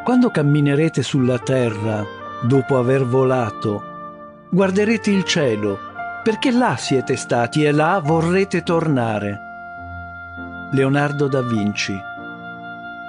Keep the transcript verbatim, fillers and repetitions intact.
Quando camminerete sulla terra, dopo aver volato, guarderete il cielo, perché là siete stati e là vorrete tornare. Leonardo da Vinci.